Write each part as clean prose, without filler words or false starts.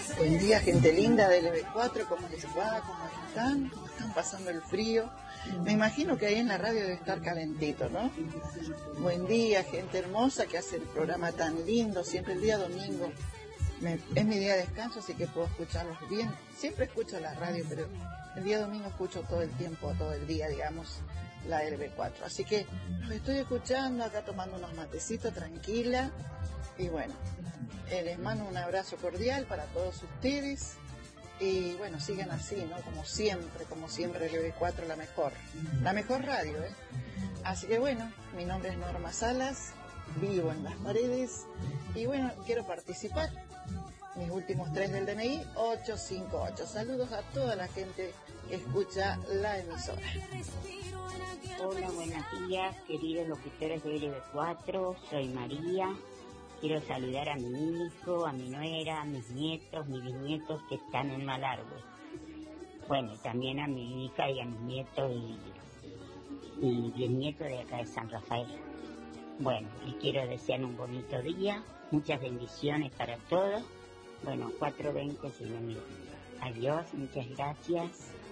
Buen día, gente linda del LB4, ¿cómo les va? ¿Cómo están? ¿Cómo están pasando el frío? Me imagino que ahí en la radio debe estar calentito, ¿no? Buen día, gente hermosa que hace el programa tan lindo, siempre el día domingo. Es mi día de descanso, así que puedo escucharlos bien. Siempre escucho la radio, pero el día domingo escucho todo el tiempo, todo el día, digamos, la LB4. Así que los estoy escuchando acá tomando unos matecitos, tranquila. Y bueno, les mando un abrazo cordial para todos ustedes. Y bueno, sigan así, ¿no? Como siempre, LB4, la mejor radio, ¿eh? Así que bueno, mi nombre es Norma Salas, vivo en Las Paredes y bueno, quiero participar. Mis últimos 3 del DNI, 858. Saludos a toda la gente que escucha la emisora. Hola, buenos días, queridos locutores de LB4, soy María. Quiero saludar a mi hijo, a mi nuera, a mis nietos, mis bisnietos que están en Malargüe. Bueno, también a mi hija y a mis nietos y bisnietos de acá de San Rafael. Bueno, les quiero desear un bonito día, muchas bendiciones para todos. Bueno, 4:20 si me miro. Adiós, muchas gracias.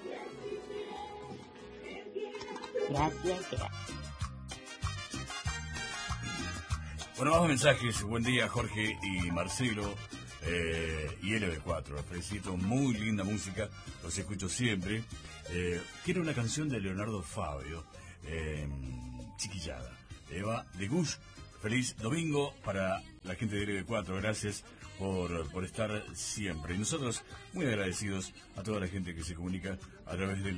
Gracias. Bueno, más mensajes. Buen día, Jorge y Marcelo y LB4. Felicito, muy linda música, los escucho siempre. Quiero una canción de Leonardo Fabio, Chiquillada. Eva de Gush. Feliz domingo para la gente de LB4. Gracias por estar siempre. Y nosotros muy agradecidos a toda la gente que se comunica a través del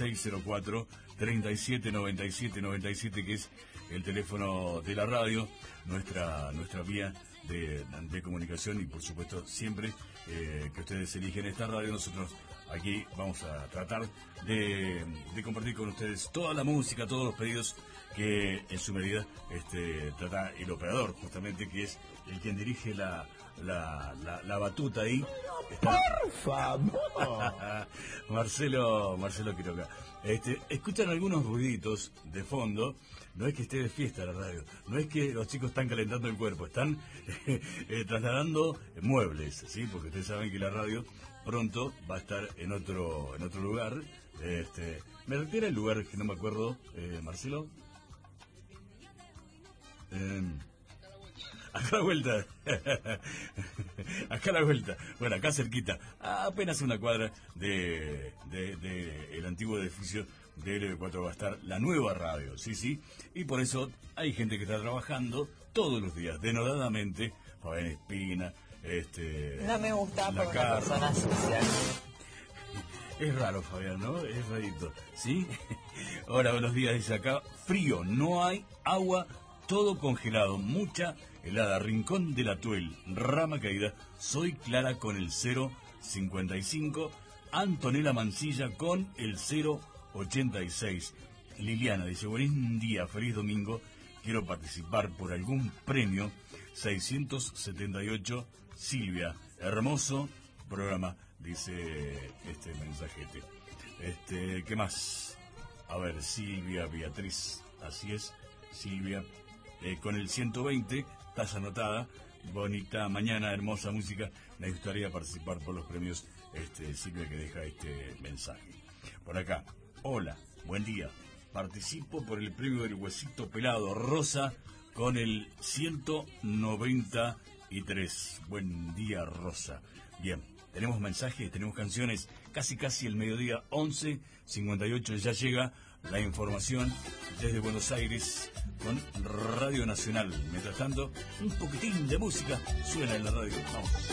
2604-379797, que es el teléfono de la radio, nuestra vía de comunicación, y por supuesto siempre que ustedes eligen esta radio, nosotros aquí vamos a tratar de compartir con ustedes toda la música, todos los pedidos que en su medida trata el operador, justamente, que es el quien dirige la batuta ahí. ¡Por favor! Marcelo Quiroga. Escuchan algunos ruiditos de fondo. No es que esté de fiesta la radio, no es que los chicos están calentando el cuerpo, están trasladando muebles, ¿sí? Porque ustedes saben que la radio pronto va a estar en otro lugar. ¿Me refiere el lugar que no me acuerdo, Marcelo? Acá a la vuelta. Acá a la vuelta. Bueno, acá cerquita. A apenas una cuadra de el antiguo edificio de LB4 va a estar la nueva radio. Sí. Y por eso hay gente que está trabajando todos los días, denodadamente. Fabián Espina, No me gusta por una Carra. persona sucia. Es raro, Fabián, ¿no? Es rarito, ¿sí? Hola, buenos días, dice acá. Frío, no hay agua, todo congelado, mucha helada. Rincón del Atuel, Rama Caída. Soy Clara con el 055. Antonella Mancilla con el 086. Liliana dice, buen día, feliz domingo. Quiero participar por algún premio. 678. Silvia, hermoso programa, dice este mensajete. ¿Qué más? A ver, Silvia Beatriz, así es, Silvia, con el 120, estás anotada. Bonita mañana, hermosa música. Me gustaría participar por los premios, Silvia, que deja este mensaje. Por acá, hola, buen día. Participo por el premio del huesito pelado, Rosa, con el 193. Buen día, Rosa. Bien, tenemos mensajes, tenemos canciones, casi el mediodía, 11:58, ya llega la información desde Buenos Aires con Radio Nacional. Mientras tanto, un poquitín de música suena en la radio. Vamos.